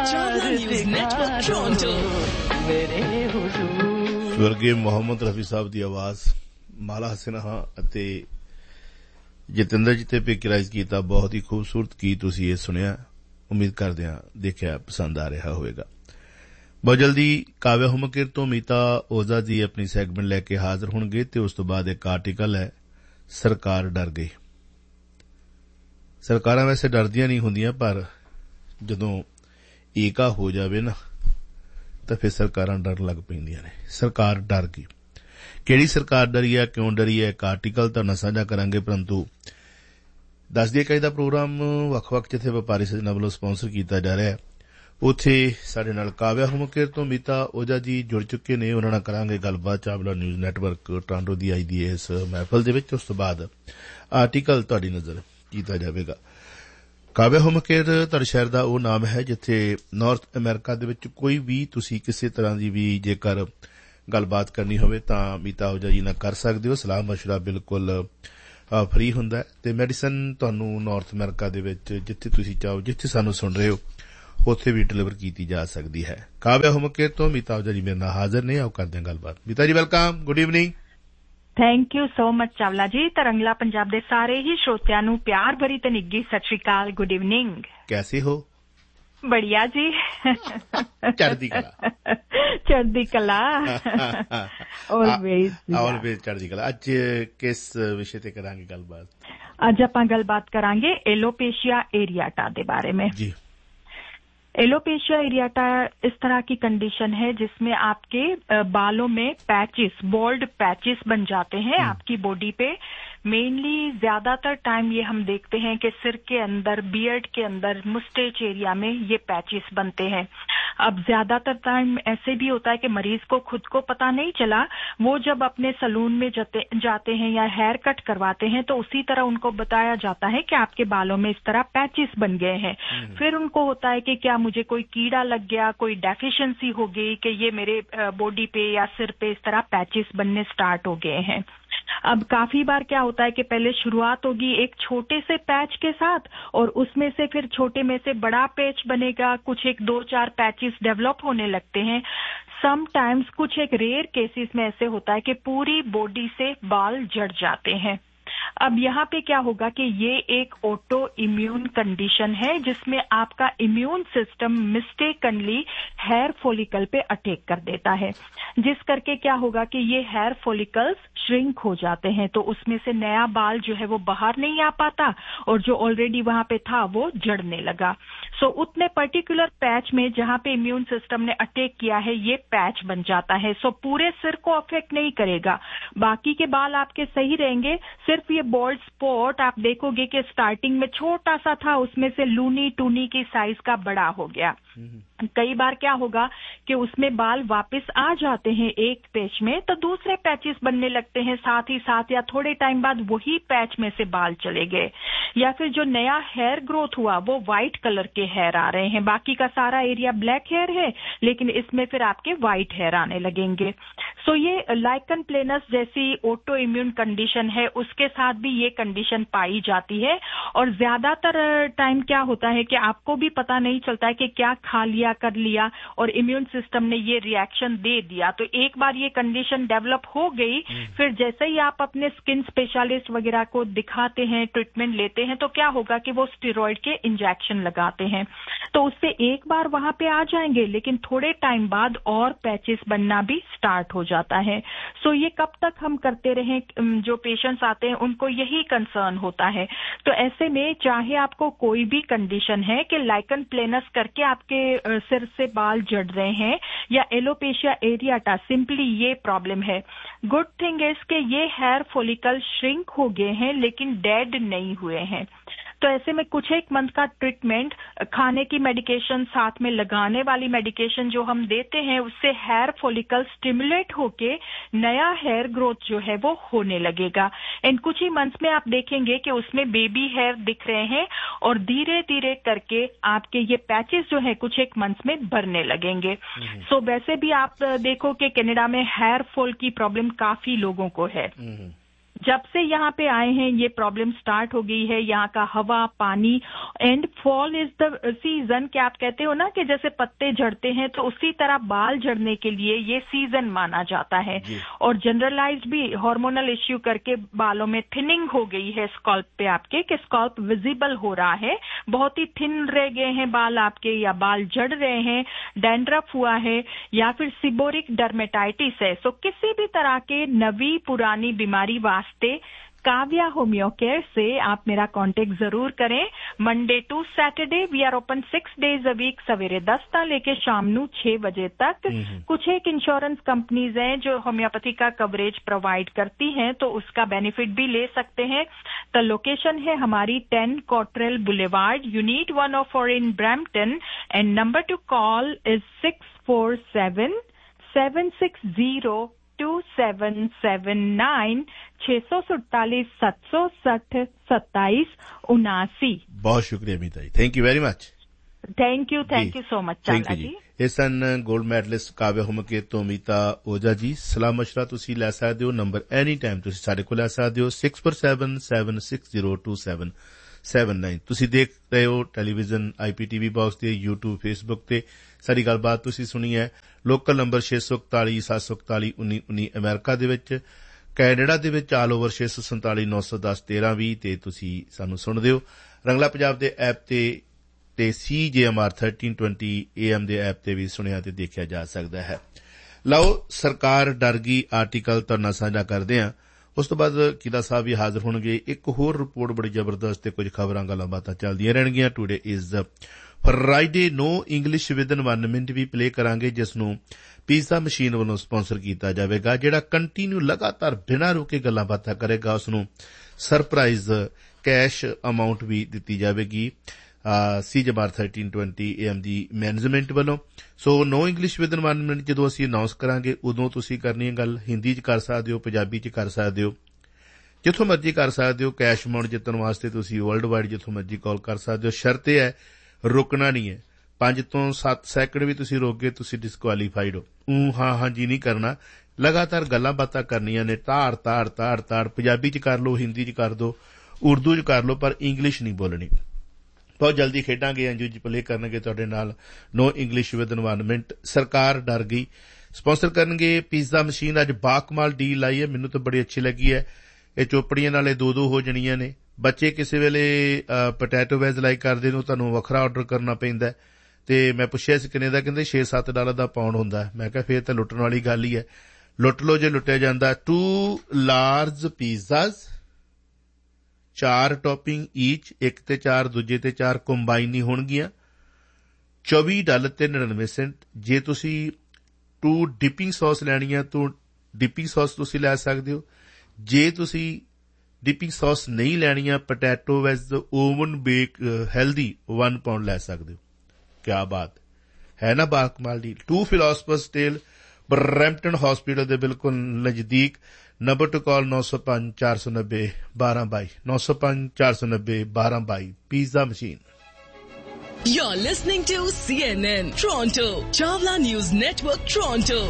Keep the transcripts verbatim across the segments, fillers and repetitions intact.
स्वर्गीय मोहम्मद रफी साहब की आवाज माला सिन्हा ਅਤੇ ਜਤਿੰਦਰ ਜੀ ਤੇ ਪਿਕਰਾਈਜ਼ ਕੀਤਾ। ਬਹੁਤ ਹੀ ਖੂਬਸੂਰਤ ਗੀਤ ਤੁਸੀਂ ਇਹ ਸੁਣਿਆ। ਉਮੀਦ ਕਰਦੇ ਹਾਂ ਦੇਖਿਆ ਪਸੰਦ ਆ ਰਿਹਾ ਹੋਵੇਗਾ। ਬਹੁਤ ਜਲਦੀ ਕਾਵਿਆ ਹੁਮਕੇਰ ਤੋਂ ਮੀਤਾ ਓਜ਼ਾ ਜੀ ਆਪਣੀ ਸੈਗਮੈਂਟ ਲੈ ਕੇ ਹਾਜ਼ਰ ਹੋਣਗੇ ਤੇ ਉਸ ਤੋਂ ਬਾਅਦ ਇੱਕ ਆਰਟੀਕਲ ਹੈ ਸਰਕਾਰ ਡਰ ਗਈ। ਸਰਕਾਰਾਂ ਵੈਸੇ ਡਰਦੀਆਂ ਨਹੀਂ ਹੁੰਦੀਆਂ, ਪਰ ਜਦੋਂ ਏਕਾ ਹੋ ਜਾਵੇ ਨਾ ਤਾਂ ਫਿਰ ਸਰਕਾਰਾਂ ਡਰਨ ਲੱਗ ਪੈਂਦੀਆਂ ਨੇ। ਸਰਕਾਰ ਡਰ ਗਈ। ਕਿਹੜੀ ਸਰਕਾਰ ਡਰੀ ਹੈ, ਕਿਉਂ ਡਰੀ ਹੈ, ਇੱਕ ਆਰਟੀਕਲ ਤੁਹਾਡੇ ਨਾਲ ਸਾਂਝਾ ਕਰਾਂਗੇ। ਪਰੰਤੂ ਦੱਸ ਦਈਏ ਕਿ ਇਹਦਾ ਪ੍ਰੋਗਰਾਮ ਵੱਖ-ਵੱਖ ਜਿੱਥੇ ਵਪਾਰੀ ਸੱਜਣਾਂ ਵੱਲੋਂ ਸਪਾਂਸਰ ਕੀਤਾ ਜਾ ਰਿਹਾ ਹੈ, ਉੱਥੇ ਸਾਡੇ ਨਾਲ ਕਾਵਿਆ ਹੁਮਕੇਰ ਤੋਂ ਮੀਤਾ ਓਜ਼ਾ ਜੀ ਜੁੜ ਚੁੱਕੇ ਨੇ। ਉਹਨਾਂ ਨਾਲ ਕਰਾਂਗੇ ਗੱਲਬਾਤ ਚਾਵਲਾ ਨਿਊਜ਼ ਨੈਟਵਰਕ ਟੋਰਾਂਟੋ ਦੀ ਆਈ ਦੀ ਇਸ ਮਹਿਫਲ ਦੇ ਵਿੱਚ। ਉਸ ਤੋਂ ਬਾਅਦ ਆਰਟੀਕਲ ਤੁਹਾਡੀ ਨਜ਼ਰ ਕੀਤਾ ਜਾਵੇਗਾ। ਕਾਵਿਆ ਹੁਮਕੇਰ ਤੁਹਾਡੇ ਸ਼ਹਿਰ ਦਾ ਉਹ ਨਾਮ ਹੈ ਜਿੱਥੇ ਨਾਰਥ ਅਮਰੀਕਾ ਦੇ ਵਿੱਚ ਕੋਈ ਵੀ ਤੁਸੀਂ ਕਿਸੇ ਤਰ੍ਹਾਂ ਦੀ ਵੀ ਜੇਕਰ ਗੱਲਬਾਤ ਕਰਨੀ ਹੋਵੇ ਤਾਂ ਮੀਤਾ ਓਜ਼ਾ ਜੀ ਨਾਲ ਕਰ ਸਕਦੇ ਹੋ। ਸਲਾਹ ਮਸ਼ਵਰਾ ਬਿਲਕੁਲ ਫਰੀ ਹੁੰਦਾ ਤੇ ਮੈਡੀਸਨ ਤੁਹਾਨੂੰ ਨਾਰਥ ਅਮਰੀਕਾ ਦੇ ਵਿੱਚ ਜਿੱਥੇ ਤੁਸੀਂ ਚਾਹੋ, ਜਿੱਥੇ ਸਾਨੂੰ ਸੁਣ ਰਹੇ ਹੋ, ਉੱਥੇ ਵੀ ਡਿਲੀਵਰ ਕੀਤੀ ਜਾ ਸਕਦੀ ਹੈ। ਕਾਵਿਆ ਹੁਮਕੇਰ ਤੋਂ ਮੀਤਾ ਓਜ਼ਾ ਜੀ ਮੇਰੇ ਨਾਲ ਹਾਜ਼ਰ ਨੇ। ਆਓ ਕਰਦੇ ਹਾਂ ਗੱਲਬਾਤ। ਮੀਤਾ ਜੀ welcome, good evening. Thank you so much Chawla ਜੀ। ਤਰੰਗਲਾ ਪੰਜਾਬ ਦੇ ਸਾਰੇ ਹੀ ਸ਼ਰੋਤਿਆਂ ਨੂੰ ਪਿਆਰ ਭਰੀ ਤੇ ਨਿੱਘੀ ਸਤਿ ਸ਼੍ਰੀ ਅਕਾਲ, ਗੁੱਡ ਈਵਨਿੰਗ। ਕੈਸੇ ਹੋ? बढ़िया जी। चढ़दी कला चढ़दी कला ऑलवेज ऑलवेज चढ़दी कला। ਅੱਜ ਕਿਸ ਵਿਸ਼ੇ ਤੇ ਕਰਾਂਗੇ ਗੱਲਬਾਤ? ਅੱਜ ਆਪਾਂ ਗੱਲਬਾਤ ਕਰਾਂਗੇ एलोपेशिया एरियाटा ਦੇ बारे में जी। एलोपेशिया एरियाटा इस तरह की कंडीशन है जिसमें आपके बालों में पैचेस, बोल्ड पैचेस बन जाते हैं आपकी बॉडी पे। मेनली ज्यादातर टाइम ये हम देखते हैं कि सिर के अंदर, बियर्ड के अंदर, मुस्टेच एरिया में ये पैचेस बनते हैं। अब ज्यादातर टाइम ऐसे भी होता है कि मरीज को खुद को पता नहीं चला, वो जब अपने सलून में जाते, जाते हैं या हेयर कट करवाते हैं तो उसी तरह उनको बताया जाता है कि आपके बालों में इस तरह पैचेस बन गए हैं। फिर उनको होता है कि क्या मुझे कोई कीड़ा लग गया, कोई डेफिशिएंसी हो गई कि ये मेरे बॉडी पे या सिर पे इस तरह पैचेस बनने स्टार्ट हो गए हैं। अब काफी बार क्या होता है कि पहले शुरुआत होगी एक छोटे से पैच के साथ और उसमें से फिर छोटे में से बड़ा पैच बनेगा, कुछ एक दो चार पैचेस डेवलप होने लगते हैं। समटाइम्स कुछ एक रेयर केसेस में ऐसे होता है कि पूरी बॉडी से बाल झड़ जाते हैं। अब यहाँ पे क्या होगा कि ये एक ऑटो इम्यून कंडीशन है जिसमें आपका immune system mistakenly hair follicle पे अटैक कर देता है, जिस करके क्या होगा कि ये हेयर फॉलिकल्स श्रिंक हो जाते हैं तो उसमें से नया बाल जो है वो बाहर नहीं आ पाता और जो ऑलरेडी वहां पे था वो झड़ने लगा। सो so, उतने पर्टिकुलर पैच में जहां पे इम्यून सिस्टम ने अटैक किया है ये पैच बन जाता है। सो so, पूरे सिर को अफेक्ट नहीं करेगा, बाकी के बाल आपके सही रहेंगे। सिर्फ ये बॉल्ड स्पॉट आप देखोगे कि स्टार्टिंग में छोटा सा था, उसमें से लूनी टूनी की साइज का बड़ा हो गया। कई बार क्या होगा कि उसमें बाल वापस आ जाते हैं एक पैच में तो दूसरे पैचेस बनने लगते हैं साथ ही साथ, या थोड़े टाइम बाद वही पैच में से बाल चले गए, या फिर जो नया हेयर ग्रोथ हुआ वो व्हाइट कलर के हेयर आ रहे हैं। बाकी का सारा एरिया ब्लैक हेयर है लेकिन इसमें फिर आपके व्हाइट हेयर आने लगेंगे। सो ये लाइकन प्लेनस जैसी ऑटो इम्यून कंडीशन है, उसके साथ भी ये कंडीशन पाई जाती है। और ज्यादातर टाइम क्या होता है कि आपको भी पता नहीं चलता है कि क्या खा लिया, कर लिया और इम्यून सिस्टम ने ये रिएक्शन दे दिया। तो एक बार ये कंडीशन डेवलप हो गई, फिर जैसे ही आप अपने स्किन स्पेशलिस्ट वगैरह को दिखाते हैं, ट्रीटमेंट लेते हैं, तो क्या होगा कि वो स्टेरॉइड के इंजेक्शन लगाते हैं तो उससे एक बार वहां पे आ जाएंगे लेकिन थोड़े टाइम बाद और पैचेस बनना भी स्टार्ट हो जाता है। सो ये कब तक हम करते रहें, जो पेशेंट्स आते हैं उनको यही कंसर्न होता है। तो ऐसे में चाहे आपको कोई भी कंडीशन है कि लाइकन प्लेनस करके आपके सिर से बाल झड़ रहे हैं या एलोपेशिया एरियाटा सिंपली ये प्रॉब्लम है, गुड थिंग इज कि ये हेयर फॉलिकल श्रिंक हो गए हैं लेकिन डेड नहीं हुए हैं। तो ऐसे में कुछ एक मंथ का ट्रीटमेंट, खाने की मेडिकेशन, साथ में लगाने वाली मेडिकेशन जो हम देते हैं उससे हेयर फॉलिकल स्टिमुलेट होके नया हेयर ग्रोथ जो है वो होने लगेगा। एंड कुछ ही मंथ्स में आप देखेंगे कि उसमें बेबी हेयर दिख रहे हैं और धीरे धीरे करके आपके ये पैचेस जो है कुछ एक मंथ्स में भरने लगेंगे। सो so, वैसे भी आप देखो कि कनाडा में हेयर फॉल की प्रॉब्लम काफी लोगों को है। जब से यहाँ पे आए हैं ये प्रॉब्लम स्टार्ट हो गई है। यहाँ का हवा, पानी and fall is the season कि आप कहते हो ना कि जैसे पत्ते झड़ते हैं तो उसी तरह बाल झड़ने के लिए ये सीजन माना जाता है। और जनरलाइज्ड भी हार्मोनल इश्यू करके बालों में थिनिंग हो गई है स्कॉल्प पे आपके, कि स्कॉल्प विजिबल हो रहा है, बहुत ही थिन रह गए हैं बाल आपके, या बाल झड़ रहे हैं, डैंड्रफ हुआ है, या फिर सिबोरिक डर्मेटाइटिस है। सो किसी भी तरह के नवी पुरानी बीमारी वास्ते काव्या होम्यो केयर से आप मेरा कांटेक्ट जरूर करें। Monday to Saturday we are open six days a week, सवेरे दस ता लेके शाम नू छह बजे तक। कुछ एक इंश्योरेंस कंपनीज हैं जो होम्योपैथी का कवरेज प्रोवाइड करती हैं, तो उसका बेनिफिट भी ले सकते हैं। तो लोकेशन है हमारी ten Cottrell boulevard, unit one O four in Brampton, and number two call is six four seven seven six zero to seven seven nine, छह सौ सैतालीस सात सौ सठ सत्ताईस उनासी। बहुत शुक्रिया अमिता जी, thank you very much. Thank you thank you so much ਚਾਲਾ ਜੀ। ਇਹ ਸਨ ਗੋਲਡ ਮੈਡਲਿਸਟ ਕਾਵਿਆ ਹੋਮਕੇ ਤੋਂ ਅਮਿਤਾ ਓਝਾ ਜੀ। ਸਲਾਹ ਮਸ਼ਵਰਾ ਤੁਸੀਂ ਲੈ ਸਕਦੇ ਹੋ, ਨੰਬਰ ਐਨੀ ਟਾਈਮ ਤੁਸੀਂ ਸਾਡੇ ਕੋਲ ਲੈ ਸਕਦੇ ਹੋ six four seven seven six zero two seven seven nine. ਤੁਸੀਂ ਦੇਖ ਰਹੇ ਹੋ ਟੈਲੀਵਿਜ਼ਨ ਆਈ ਪੀ ਟੀ ਵੀ ਬਾਕਸ ਤੇ, ਯੂਟਿਊਬ, ਫੇਸਬੁੱਕ ਤੇ। ਸਾਡੀ ਗੱਲਬਾਤ ਤੁਸੀਂ ਸੁਣੀ ਹੈ। ਲੋਕਲ ਨੰਬਰ ਛੇ ਸੌ ਇਕਤਾਲੀ ਸੱਤ ਸੌ ਇਕਤਾਲੀ ਉੱਨੀ ਉੱਨੀ ਅਮਰੀਕਾ ਦੇ ਵਿੱਚ, ਕੈਨੇਡਾ ਦੇ ਵਿੱਚ ਆਲ ਓਵਰ ਛੇ ਸੌ ਸੰਤਾਲੀ ਨੌ ਸੌ ਦਸ ਤੇਰਾਂ ਵੀਹ ਤੇ ਤੁਸੀਂ ਸਾਨੂੰ ਸੁਣਦੇ ਹੋ। ਰੰਗਲਾ ਪੰਜਾਬ ਦੇ ਐਪ ਤੇ ਤੇ ਸੀ ਜੇ M R thirteen twenty A M ਦੇ ਐਪ ਤੇ ਵੀ ਸੁਣਿਆ ਤੇ ਦੇਖਿਆ ਜਾ ਸਕਦਾ ਹੈ। ਲਓ, ਸਰਕਾਰ ਡਰ ਗਈ ਆਰਟੀਕਲ ਤੁਹਾਡੇ ਸਾਂਝਾ ਕਰਦੇ ਹਾਂ। ਉਸ ਤੋਂ ਬਾਅਦ ਕੀਦਾ ਸਾਹਿਬ ਵੀ ਹਾਜ਼ਰ ਹੋਣਗੇ। ਇੱਕ ਹੋਰ ਰਿਪੋਰਟ ਬੜੀ ਜ਼ਬਰਦਸਤ ਤੇ ਕੁਝ ਖਬਰਾਂ ਗੱਲਾਂ ਬਾਤਾਂ ਚੱਲਦੀਆਂ ਰਹਿਣਗੀਆਂ। Today is Friday, no English within one minute we play ਕਰਾਂਗੇ, ਜਿਸ ਨੂੰ ਪੀਜ਼ਾ ਮਸ਼ੀਨ ਵੱਲੋਂ ਸਪਾਂਸਰ ਕੀਤਾ ਜਾਵੇਗਾ। ਜਿਹੜਾ ਕੰਟੀਨਿਊ ਲਗਾਤਾਰ ਬਿਨਾਂ ਰੁਕੇ ਗੱਲਾਂ ਬਾਤਾਂ ਕਰੇਗਾ, ਉਸ ਨੂੰ ਸਰਪ੍ਰਾਈਜ਼ ਕੈਸ਼ ਅਮਾਊਂਟ ਵੀ ਦਿੱਤੀ ਜਾਵੇਗੀ ਸੀ ਜਮਾਰ thirteen twenty A M the management ਵੱਲੋਂ। ਸੋ ਨੋ ਇੰਗਲਿਸ਼ ਵਿਦਨ ਵਨ ਮਿੰਟ ਜਦੋਂ ਅਸੀਂ ਅਨਾਉਂਸ ਕਰਾਂਗੇ, ਉਦੋਂ ਤੁਸੀਂ ਕਰਨੀ ਹੈ ਗੱਲ। ਹਿੰਦੀ ਚ ਕਰ ਸਕਦੇ ਹੋ, ਪੰਜਾਬੀ ਚ ਕਰ ਸਕਦੇ ਹੋ, ਜਿੱਥੋਂ ਮਰਜ਼ੀ ਕਰ ਸਕਦੇ ਹੋ। ਕੈਸ਼ ਅਮਾਊਂਟ ਜਿੱਤਣ ਵਾਸਤੇ ਤੁਸੀਂ ਵਰਲਡ ਵਾਈਡ ਜਿੱਥੋਂ ਮਰਜ਼ੀ ਕਾਲ ਕਰ ਸਕਦੇ ਹੋ। ਸ਼ਰਤ ਇਹ ਹੈ, ਰੁਕਣਾ ਨਹੀਂ ਹੈ। ਪੰਜ ਤੋਂ ਸੱਤ ਸੈਕਿੰਡ ਵੀ ਤੁਸੀਂ ਰੁਕ ਗਏ, ਤੁਸੀਂ ਡਿਸਕੁਆਲੀਫਾਈਡ ਹੋ। ਊ ਹਾਂ ਹਾਂ ਜੀ ਨਹੀਂ ਕਰਨਾ, ਲਗਾਤਾਰ ਗੱਲਾਂ ਬਾਤਾਂ ਕਰਨੀਆਂ ਨੇ। ਤਾੜ ਤਾੜ ਤਾੜ ਤਾੜ ਪੰਜਾਬੀ ਚ ਕਰ ਲਓ, ਹਿੰਦੀ ਚ ਕਰ ਦਿਓ, ਉਰਦੂ ਚ ਕਰ ਲਓ, ਪਰ ਇੰਗਲਿਸ਼ ਨਹੀਂ ਬੋਲਣੀ। ਬਹੁਤ ਜਲਦੀ ਖੇਡਾਂਗੇ, ਅੰਜੂ ਜੀ ਪਲੇ ਕਰਨਗੇ ਤੁਹਾਡੇ ਨਾਲ ਨੋ ਇੰਗਲਿਸ਼ ਵਿਦਨ ਵਨ ਮਿੰਟ। ਸਰਕਾਰ ਡਰ ਗਈ ਸਪਾਂਸਰ ਕਰਨਗੇ ਪੀਜ਼ਾ ਮਸ਼ੀਨ। ਅੱਜ ਬਾਕਮਾਲ ਡੀਲ ਆਈ ਹੈ, ਮੈਨੂੰ ਤਾਂ ਬੜੀ ਅੱਛੀ ਲੱਗੀ ਹੈ। ਇਹ ਚੋਪੜੀਆਂ ਨਾਲੇ ਦੋ ਦੋ ਹੋ ਜਾਣੀਆਂ ਨੇ। ਬੱਚੇ ਕਿਸੇ ਵੇਲੇ ਪੋਟੈਟੋ ਵੈਜ ਲਾਈਕ ਕਰਦੇ ਨੇ, ਤੁਹਾਨੂੰ ਵੱਖਰਾ ਆਰਡਰ ਕਰਨਾ ਪੈਂਦਾ। ਤੇ ਮੈਂ ਪੁੱਛਿਆ ਸੀ ਕਿੰਨੇ ਦਾ, ਕਹਿੰਦੇ ਛੇ ਸੱਤ ਡਾਲਰ ਦਾ ਪਾਉਂਡ ਹੁੰਦਾ। ਮੈਂ ਕਿਹਾ ਫੇਰ ਤਾਂ ਲੁੱਟਣ ਵਾਲੀ ਗੱਲ ਹੀ ਹੈ। ਲੁੱਟ ਲਓ ਜੇ ਲੁੱਟਿਆ ਜਾਂਦਾ। ਟੂ ਲਾਰਜ ਪੀਜ਼ਾਜ਼, ਚਾਰ ਟੌਪਿੰਗ ਈਚ, ਇੱਕ ਤੇ ਚਾਰ, ਦੂਜੇ ਤੇ ਚਾਰ ਕੰਬਾਈਨ ਨਹੀਂ ਹੋਣਗੀਆਂ। ਚੌਵੀ ਡਾਲਰ ਤੇ ਨੜਿਨਵੇਂ ਸੈਂਟ। ਜੇ ਤੁਸੀਂ ਟੂ ਡਿਪਿੰਗ ਸੌਸ ਲੈਣੀ ਹੈ ਤਾਂ ਡਿਪਿੰਗ ਸੌਸ ਤੁਸੀਂ ਲੈ ਸਕਦੇ ਹੋ। ਜੇ ਤੁਸੀਂ ਡਿਪਿੰਗ ਸੌਸ ਨਹੀਂ ਲੈਣੀ ਆ, potato veg oven bake healthy one pound ਲੈ ਸਕਦੇ ਹੋ। ਕਿਆ ਬਾਤ ਹੈ ਨਾ, ਬਾਕਮਾਲ deal. To philosophers tail, Brampton hospital ਦੇ ਬਿਲਕੁਲ ਨਜ਼ਦੀਕ। ਨੰਬਰ ਟੂ ਕਾਲ ਨੌ ਸੌ ਪੰਜ ਚਾਰ ਸੌ ਨੱਬੇ ਬਾਰਾਂ ਬਾਈ, ਨੌ ਸੌ ਪੰਜ ਚਾਰ ਸੌ ਨੱਬੇ ਬਾਰਾਂ ਬਾਈ। Pizza machine. You're listening to C N N Toronto, Chawla News Network Toronto.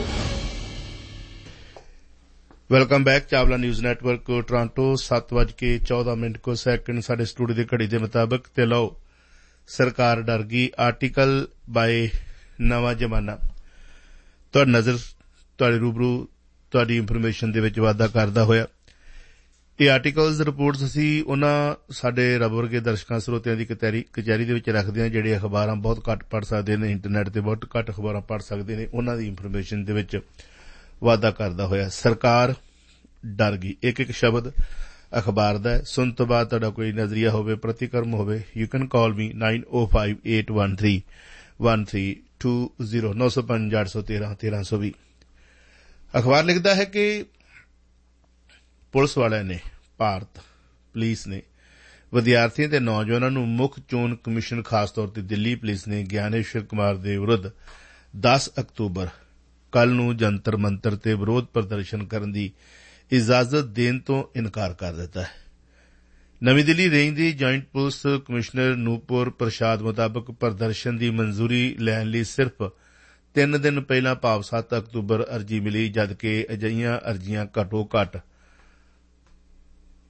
Welcome back, Chawla news network Toronto. ਸੱਤ ਵੱਜ ਕੇ ਚੌਦਾਂ ਮਿੰਟ ਕੋ ਸੈਕਿੰਡ ਸਾਡੇ ਸਟੂਡੀਓ ਦੀ ਘੜੀ ਦੇ ਮੁਤਾਬਕ। ਤੇ ਲਓ, ਸਰਕਾਰ ਡਰ ਗਈ ਆਰਟੀਕਲ ਬਾਏ ਨਵਾਂ ਜ਼ਮਾਨਾ ਤੁਹਾਡੀ ਨਜ਼ਰ, ਤੁਹਾਡੇ ਰੂਬਰੂ, ਤੁਹਾਡੀ ਇਨਫੋਰਮੇਸ਼ਨ ਦੇ ਵਿੱਚ ਵਾਧਾ ਕਰਦਾ ਹੋਇਆ। ਇਹ ਆਰਟੀਕਲਸ ਰਿਪੋਰਟਸ ਅਸੀਂ ਉਹਨਾਂ ਸਾਡੇ ਰੱਬ ਵਰਗੇ ਦਰਸ਼ਕਾਂ ਸਰੋਤਿਆਂ ਦੀ ਕਚਹਿਰੀ ਕਚਹਿਰੀ ਦੇ ਵਿੱਚ ਰੱਖਦੇ ਹਾਂ, ਜਿਹੜੇ ਅਖਬਾਰਾਂ ਬਹੁਤ ਘੱਟ ਪੜ੍ਹ ਸਕਦੇ ਨੇ, ਇੰਟਰਨੈਟ ਤੇ ਬਹੁਤ ਘੱਟ ਅਖਬਾਰਾਂ ਪੜ੍ਹ ਸਕਦੇ ਨੇ। ਉਹਨਾਂ ਦੀ ਇਨਫੋਰਮੇਸ਼ਨ ਦੇ ਵਿੱਚ ਵਾਧਾ ਕਰਦਾ ਹੋਇਆ ਸਰਕਾਰ ਡਰ ਗਈ। ਇੱਕ ਇੱਕ ਸ਼ਬਦ ਅਖਬਾਰ ਦਾ ਹੈ। ਸੁਣ ਤੋਂ ਬਾਅਦ ਤੁਹਾਡਾ ਕੋਈ ਨਜ਼ਰੀਆ ਹੋਵੇ, ਪ੍ਰਤੀਕਰਮ ਹੋਵੇ, you can call me nine O five eight one three one three two zero, ਨੌ ਸੌ ਪੰਜ ਅੱਠ ਸੌ ਤੇਰਾਂ ਤੇਰਾਂ ਸੌ ਵੀਹ। ਅਖਬਾਰ ਲਿਖਦਾ ਹੈ ਕਿ ਪੁਲਿਸ ਵਾਲਿਆਂ ਨੇ, ਭਾਰਤ ਪੁਲਿਸ ਨੇ ਵਿਦਿਆਰਥੀਆਂ ਤੇ ਨੌਜਵਾਨਾਂ ਨੂੰ ਮੁੱਖ ਚੋਣ ਕਮਿਸ਼ਨ ਖਾਸ ਤੌਰ ਤੇ ਦਿੱਲੀ ਪੁਲਿਸ ਨੇ ਗਿਆਨੇਸ਼ਵਰ ਕੁਮਾਰ ਦੇ ਵਿਰੁੱਧ ਦਸ ਅਕਤੂਬਰ ਕੱਲ ਨੂੰ ਜੰਤਰ ਮੰਤਰ ਤੇ ਵਿਰੋਧ ਪ੍ਰਦਰਸ਼ਨ ਕਰਨ ਦੀ ਇਜਾਜ਼ਤ ਦੇਣ ਤੋਂ ਇਨਕਾਰ ਕਰ ਦਿੱਤਾ ਹੈ। ਨਵੀਂ ਦਿੱਲੀ ਰੇਂਜ ਦੀ ਜੁਆਇੰਟ ਪੁਲਿਸ ਕਮਿਸ਼ਨਰ ਨੂਪੁਰ ਪ੍ਰਸਾਦ ਮੁਤਾਬਕ ਪ੍ਰਦਰਸ਼ਨ ਦੀ ਮਨਜ਼ੂਰੀ ਲੈਣ ਲਈ ਸਿਰਫ ਤਿੰਨ ਦਿਨ ਪਹਿਲਾਂ ਭਾਵ ਸੱਤ ਅਕਤੂਬਰ ਅਰਜੀ ਮਿਲੀ, ਜਦਕਿ ਅਜਿਹੀਆਂ ਅਰਜੀਆਂ ਘੱਟੋ ਘੱਟ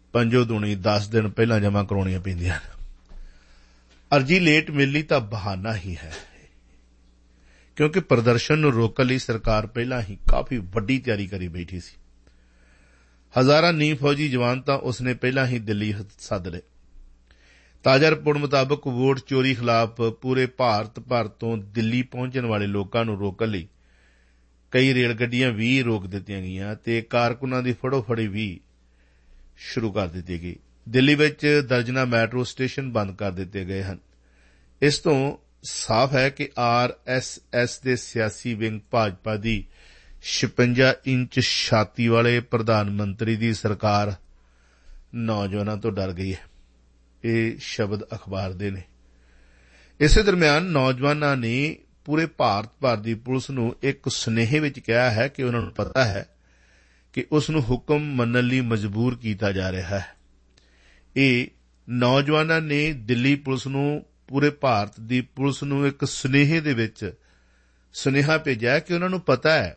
पंजो दूनी दस दिन पहला जमा कराउणियां पैंदियां। अर्जी लेट मिलनी तां बहाना ही है, क्योंकि प्रदर्शन नूं रोकण लई सरकार पहला ही काफी वड्डी तैयारी करी बैठी सी। हजारां नीम फौजी जवान तां उसने पहला ही दिल्ली सद लए। ताजा रिपोर्ट मुताबक वोट चोरी खिलाफ पूरे भारत भर तो दिल्ली पहुंचण वाले लोकां नूं रोकण लई कई रेल गड्डियां भी रोक दित्तियां गईयां ते कारकुनां दी फड़ोफड़ी भी शुरू कर दित्ती गई। दिल्ली विच दर्जनां मैट्रो स्टेशन बंद कर दित्ते गए हन। इस तो साफ है कि आर एस एस दे सियासी विंग भाजपा दी छप्पन इंच छाती वाले प्रधानमंत्री दी सरकार नौजवानों तो डर गई है। ये शब्द अखबार दे ने। इस दरम्यान नौजवानों ने पूरे भारत भर दी पुलिस नूं एक सुनेहे विच कहा है कि उन्हां नूं पता है कि उस नूं हुक्म मनण लई मजबूर कीता जा रहा है। ये नौजवानों ने दिल्ली पुलिस नूं पूरे भारत दी पुलिस नूं एक सुनेहे दे विच सुनेहा भेजिया कि उन्हां नूं पता है,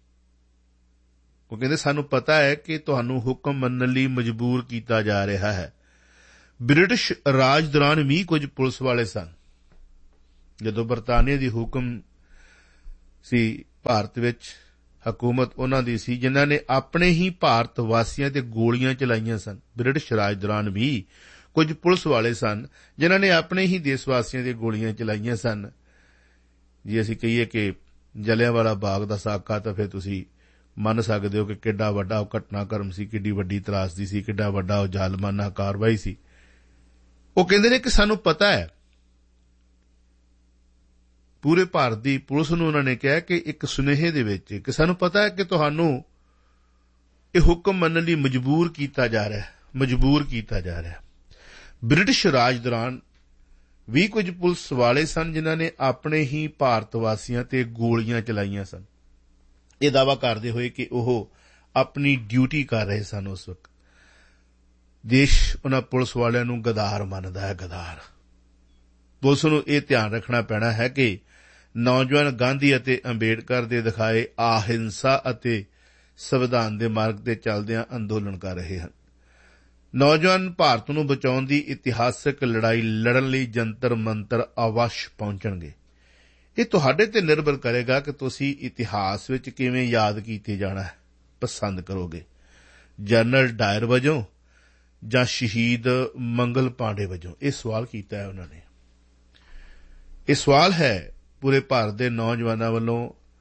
वो कहंदे सानूं पता है कि तुहानूं हुक्म मनण लई मजबूर कीता जा रहा है। ब्रिटिश राज दौरान भी कुछ पुलिस वाले सन, जदों बरतानिया दी हुक्म सी भारत विच हकूमत उन्हां दी सी जिन्हां ने अपने ही भारत वासियां ते गोलियां चलाईयां सन। ब्रिटिश राज दौरान भी कुछ पुलिस वाले सन जिन्हां ने अपने ही देशवासियां ते गोलियां चलाईयां सन। जे असीं कहीए कि जलियांवाला बाग दा साका तां फिर तुसीं ਮੰਨ ਸਕਦੇ ਹੋ ਕਿ ਕਿੱਡਾ ਵੱਡਾ ਉਹ ਘਟਨਾਕ੍ਰਮ ਸੀ, ਕਿੱਡੀ ਵੱਡੀ ਤਰਾਸਦੀ ਸੀ, ਕਿੱਡਾ ਵੱਡਾ ਉਹ ਜ਼ਾਲਮਾਨਾ ਕਾਰਵਾਈ ਸੀ। ਉਹ ਕਹਿੰਦੇ ਨੇ ਕਿ ਸਾਨੂੰ ਪਤਾ ਹੈ, ਪੂਰੇ ਭਾਰਤ ਦੀ ਪੁਲਿਸ ਨੂੰ ਉਹਨਾਂ ਨੇ ਕਿਹਾ ਕਿ ਇੱਕ ਸੁਨੇਹੇ ਦੇ ਵਿੱਚ ਕਿ ਸਾਨੂੰ ਪਤਾ ਹੈ ਕਿ ਤੁਹਾਨੂੰ ਇਹ ਹੁਕਮ ਮੰਨਣ ਲਈ ਮਜਬੂਰ ਕੀਤਾ ਜਾ ਰਿਹਾ ਹੈ, ਮਜਬੂਰ ਕੀਤਾ ਜਾ ਰਿਹਾ। ਬ੍ਰਿਟਿਸ਼ ਰਾਜ ਦੌਰਾਨ ਵੀ ਕੁਝ ਪੁਲਿਸ ਵਾਲੇ ਸਨ ਜਿਨ੍ਹਾਂ ਨੇ ਆਪਣੇ ਹੀ ਭਾਰਤ ਵਾਸੀਆਂ ਤੇ ਗੋਲੀਆਂ ਚਲਾਈਆਂ ਸਨ। ਇਹ ਦਾਅਵਾ ਕਰਦੇ ਹੋਏ ਕਿ ਉਹ ਆਪਣੀ ਡਿਊਟੀ ਕਰ ਰਹੇ ਸਨ। ਉਸ ਵਕਤ ਦੇਸ਼ ਉਹਨਾਂ ਪੁਲਿਸ ਵਾਲਿਆਂ ਨੂੰ ਗਦਾਰ ਮੰਨਦਾ ਹੈ, ਗਦਾਰ। ਪੁਲਿਸ ਨੂੰ ਇਹ ਧਿਆਨ ਰੱਖਣਾ ਪੈਣਾ ਹੈ ਕਿ ਨੌਜਵਾਨ ਗਾਂਧੀ ਅਤੇ ਅੰਬੇਡਕਰ ਦੇ ਦਿਖਾਏ ਅਹਿੰਸਾ ਅਤੇ ਸੰਵਿਧਾਨ ਦੇ ਮਾਰਗ ਤੇ ਚੱਲਦਿਆਂ ਅੰਦੋਲਨ ਕਰ ਰਹੇ ਹਨ। ਨੌਜਵਾਨ ਭਾਰਤ ਨੂੰ ਬਚਾਉਣ ਦੀ ਇਤਿਹਾਸਕ ਲੜਾਈ ਲੜਨ ਲਈ ਜੰਤਰ ਮੰਤਰ ਅਵੱਸ਼ ਪਹੁੰਚਣਗੇ। ਇਹ ਤੁਹਾਡੇ ਤੇ ਨਿਰਭਰ ਕਰੇਗਾ ਕਿ ਤੁਸੀਂ ਇਤਿਹਾਸ ਵਿੱਚ ਕਿਵੇਂ ਯਾਦ ਕੀਤੇ ਜਾਣਾ ਪਸੰਦ ਕਰੋਗੇ, ਜਨਰਲ ਡਾਇਰ ਵਜੋਂ ਜਾਂ ਸ਼ਹੀਦ ਮੰਗਲ ਪਾਂਡੇ ਵਜੋਂ। ਇਹ ਸਵਾਲ ਕੀਤਾ ਹੈ ਉਹਨਾਂ ਨੇ। ਇਹ ਸਵਾਲ ਹੈ ਪੂਰੇ ਭਾਰਤ ਦੇ ਨੌਜਵਾਨਾਂ ਵੱਲੋਂ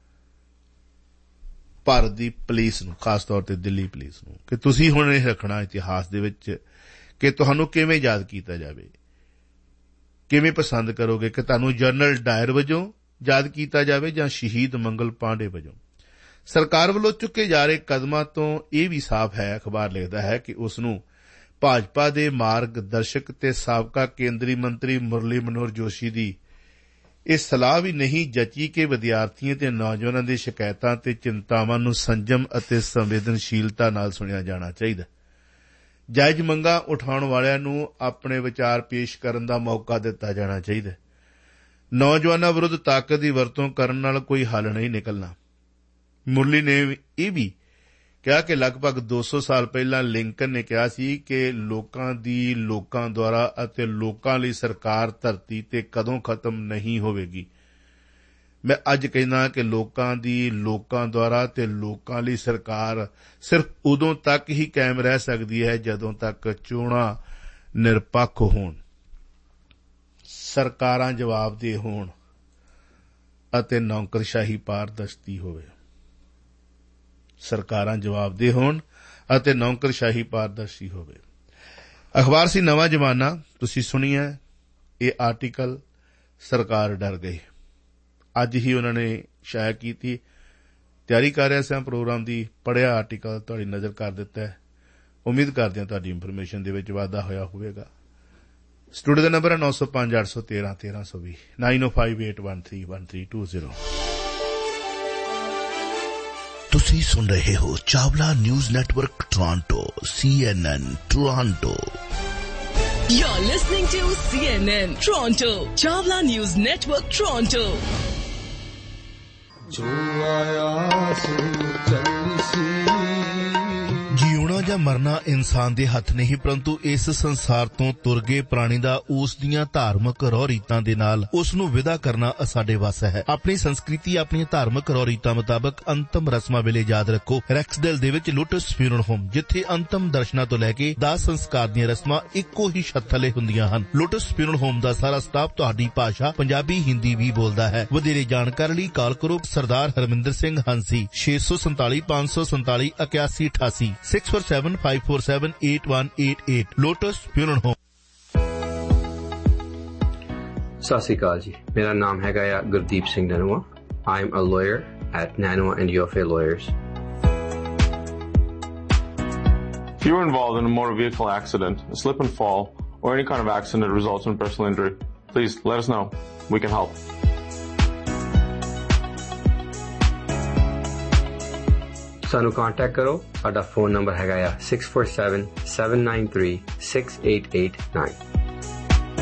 ਭਾਰਤ ਦੀ ਪੁਲਿਸ ਨੂੰ, ਖਾਸ ਤੌਰ ਤੇ ਦਿੱਲੀ ਪੁਲਿਸ ਨੂੰ, ਕਿ ਤੁਸੀਂ ਹੁਣ ਇਹ ਰੱਖਣਾ ਇਤਿਹਾਸ ਦੇ ਵਿੱਚ ਕਿ ਤੁਹਾਨੂੰ ਕਿਵੇਂ ਯਾਦ ਕੀਤਾ ਜਾਵੇ, ਕਿਵੇਂ ਪਸੰਦ ਕਰੋਗੇ ਕਿ ਤੁਹਾਨੂੰ ਜਨਰਲ ਡਾਇਰ ਵਜੋਂ ਯਾਦ ਕੀਤਾ ਜਾਵੇ ਜਾਂ ਸ਼ਹੀਦ ਮੰਗਲ ਪਾਂਡੇ ਵਜੋਂ। ਸਰਕਾਰ ਵੱਲੋਂ ਚੁੱਕੇ ਜਾ ਰਹੇ ਕਦਮਾਂ ਤੋਂ ਇਹ ਵੀ ਸਾਫ਼ ਹੈ, ਅਖਬਾਰ ਲਿਖਦਾ ਹੈ ਕਿ ਉਸ ਨੂੰ ਭਾਜਪਾ ਦੇ ਮਾਰਗ ਦਰਸ਼ਕ ਤੇ ਸਾਬਕਾ ਕੇਂਦਰੀ ਮੰਤਰੀ ਮੁਰਲੀ ਮਨੋਹਰ ਜੋਸ਼ੀ ਦੀ ਇਹ ਸਲਾਹ ਵੀ ਨਹੀਂ ਜਚੀ ਕਿ ਵਿਦਿਆਰਥੀਆਂ ਤੇ ਨੌਜਵਾਨਾਂ ਦੀ ਸ਼ਿਕਾਇਤਾਂ ਤੇ ਚਿੰਤਾਵਾਂ ਨੂੰ ਸੰਜਮ ਅਤੇ ਸੰਵੇਦਨਸ਼ੀਲਤਾ ਨਾਲ ਸੁਣਿਆ ਜਾਣਾ ਚਾਹੀਦਾ। ਜਾਇਜ਼ ਮੰਗਾਂ ਉਠਾਉਣ ਵਾਲਿਆਂ ਨੂੰ ਆਪਣੇ ਵਿਚਾਰ ਪੇਸ਼ ਕਰਨ ਦਾ ਮੌਕਾ ਦਿੱਤਾ ਜਾਣਾ ਚਾਹੀਦਾ। ਨੌਜਵਾਨਾਂ ਵਿਰੁੱਧ ਤਾਕਤ ਦੀ ਵਰਤੋਂ ਕਰਨ ਨਾਲ ਕੋਈ ਹੱਲ ਨਹੀਂ ਨਿਕਲਣਾ। ਮੁਰਲੀ ਨੇ ਇਹ ਵੀ ਕਿਹਾ ਕਿ ਲਗਭਗ ਦੋ ਸੌ ਸਾਲ ਪਹਿਲਾਂ ਲਿੰਕਨ ਨੇ ਕਿਹਾ ਸੀ ਕਿ ਲੋਕਾਂ ਦੀ ਲੋਕਾਂ ਦੁਆਰਾ ਅਤੇ ਲੋਕਾਂ ਲਈ ਸਰਕਾਰ ਧਰਤੀ ਤੇ ਕਦੋਂ ਖਤਮ ਨਹੀਂ ਹੋਵੇਗੀ। ਮੈਂ ਅੱਜ ਕਹਿੰਦਾ ਕਿ ਲੋਕਾਂ ਦੀ ਲੋਕਾਂ ਦੁਆਰਾ ਤੇ ਲੋਕਾਂ ਲਈ ਸਰਕਾਰ ਸਿਰਫ ਉਦੋਂ ਤੱਕ ਹੀ ਕਾਇਮ ਰਹਿ ਸਕਦੀ ਹੈ ਜਦੋਂ ਤੱਕ ਚੋਣਾਂ ਨਿਰਪੱਖ ਹੋਣ, ਸਰਕਾਰਾਂ ਜਵਾਬਦੇਹ ਹੋਣ ਅਤੇ ਨੌਕਰਸ਼ਾਹੀ ਪਾਰਦਰਸ਼ੀ ਹੋਵੇ। ਸਰਕਾਰਾਂ ਜਵਾਬਦੇਹ ਹੋਣ ਅਤੇ ਨੌਕਰਸ਼ਾਹੀ ਪਾਰਦਰਸ਼ੀ ਹੋਵੇ। ਅਖਬਾਰ ਸੀ ਨਵਾਂ ਜ਼ਮਾਨਾ, ਤੁਸੀਂ ਸੁਣੀਆ ਇਹ ਆਰਟੀਕਲ। ਸਰਕਾਰ ਡਰ ਗਈ, ਅੱਜ ਹੀ ਉਹਨਾਂ ਨੇ ਸ਼ਾਇਆ ਕੀਤੀ। ਤਿਆਰੀ ਕਰ ਰਿਹਾ ਸਾਂ ਪ੍ਰੋਗਰਾਮ ਦੀ, ਪੜ੍ਹਿਆ ਆਰਟੀਕਲ, ਤੁਹਾਡੀ ਨਜ਼ਰ ਕਰ ਦਿੱਤਾ ਹੈ। ਉਮੀਦ ਕਰਦੇ ਹਾਂ ਤੁਹਾਡੀ ਇਨਫੋਰਮੇਸ਼ਨ ਦੇ ਵਿੱਚ ਵਾਧਾ ਹੋਇਆ ਹੋਵੇਗਾ। ਸਟੂਡੀਓ ਦਾ ਨੰਬਰ ਹੈ ਨੌ ਸੌ ਪੰਜ ਅੱਠ ਸੌ ਤੇਰਾਂ ਤੇਰਾਂ ਸੌ ਵੀਹ ਨਾਈਨ ਓ five eight one three one three two zero. ਤੁਸੀਂ ਸੁਣ ਰਹੇ ਹੋ Chawla news network Toronto, C N N Toronto. You're listening to C N N Toronto, Chawla News Network Toronto. ਜਿਉਣਾ ਦਾ ਮਰਨਾ ਇਨਸਾਨ ਦੇ ਹੱਥ ਨਹੀਂ, ਪਰੰਤੂ ਇਸ ਸੰਸਾਰ ਤੋਂ ਤੁਰ ਗਏ ਪ੍ਰਾਣੀ ਦਾ ਉਸ ਦੀਆਂ ਧਾਰਮਿਕ ਰਹੁ ਰੀਤਾਂ ਦੇ ਨਾਲ ਉਸ ਨੂੰ ਵਿਦਾ ਕਰਨਾ ਸਾਡੇ ਵੱਸ ਹੈ। ਆਪਣੀ ਸੰਸਕ੍ਰਿਤੀ, ਆਪਣੀਆਂ ਧਾਰਮਿਕ ਰਹੁ ਰੀਤਾਂ ਮੁਤਾਬਕ ਅੰਤਮ ਰਸਮਾਂ ਵੇਲੇ ਯਾਦ ਰੱਖੋ ਰੈਕਸਡੇਲ ਦੇ ਵਿੱਚ ਲੋਟਸ ਫਿਊਨਰਲ ਹੋਮ, ਜਿੱਥੇ ਅੰਤਮ ਦਰਸ਼ਨਾਂ ਤੋਂ ਲੈ ਕੇ ਦਾਹ ਸੰਸਕਾਰ ਦੀਆਂ ਰਸਮਾਂ ਇੱਕੋ ਹੀ ਛੱਤ ਥੱਲੇ ਹੁੰਦੀਆਂ ਹਨ। ਲੋਟਸ ਫਿਊਨਰਲ ਹੋਮ ਦਾ ਸਾਰਾ ਸਟਾਫ ਤੁਹਾਡੀ ਭਾਸ਼ਾ ਪੰਜਾਬੀ, ਹਿੰਦੀ ਵੀ ਬੋਲਦਾ ਹੈ। ਵਧੇਰੇ ਜਾਣਕਾਰੀ ਲਈ ਕਾਲ ਕਰੋ ਸਰਦਾਰ ਹਰਮਿੰਦਰ ਸਿੰਘ ਹੰਸੀ ਛੇ ਸੌ ਸੰਤਾਲੀ ਪੰਜ ਸੌ ਸੰਤਾਲੀ ਇਕਿਆਸੀ ਅਠਾਸੀ six four seven five four seven eight one eight eight lotus funeral home. ਸਤਿ ਸ਼੍ਰੀ ਅਕਾਲ ਜੀ, ਮੇਰਾ ਨਾਮ ਹੈਗਾ ਆ Gurdeep Singh ਨਨੂਆ। I am a lawyer at Nanoa and Yofe Lawyers. If you were involved in a motor vehicle accident, a slip and fall, or any kind of accident that results in personal injury, please let us know. We can help. ਸਾਨੂੰ contact ਕਰੋ। ਸਾਡਾ phone number ਹੈਗਾ ਆ six four seven seven nine three six eight eight nine.